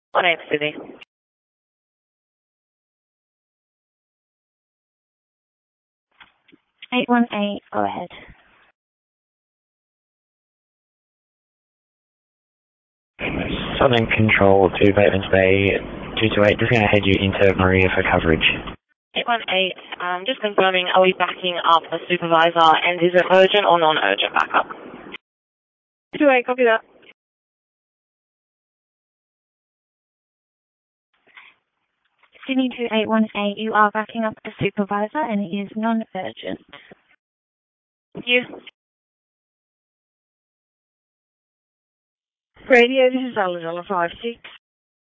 My name's Sydney. 818, go ahead. Southern Control to Batemans Bay 228, just going to head you into Maria for coverage. 818, just confirming, are we backing up a supervisor, and is it urgent or non-urgent backup? 28, copy that. Sydney to 818, you are backing up a supervisor and it is non-urgent. Thank you. Radio, this is Alazella 56.